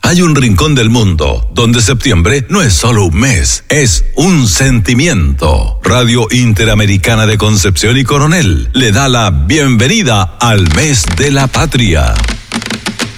Hay un rincón del mundo donde septiembre no es solo un mes, es un sentimiento. Radio Interamericana de Concepción y Coronel le da la bienvenida al mes de la patria.